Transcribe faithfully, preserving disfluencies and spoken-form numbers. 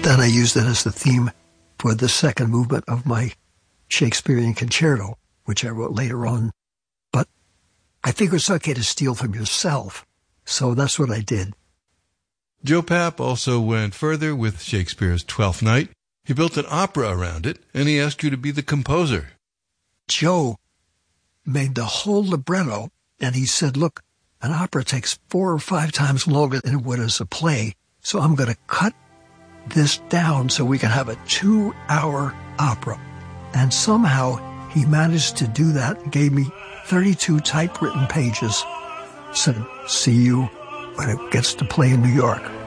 then I used it as the theme for the second movement of my Shakespearean concerto, which I wrote later on. But I figure it's okay to steal from yourself, so that's what I did. Joe Papp also went further with Shakespeare's Twelfth Night. He built an opera around it, and he asked you to be the composer. Joe made the whole libretto, and he said, look, an opera takes four or five times longer than it would as a play, so I'm going to cut this down so we can have a two-hour opera. And somehow he managed to do that and gave me thirty-two typewritten pages. Said, see you when it gets to play in New York.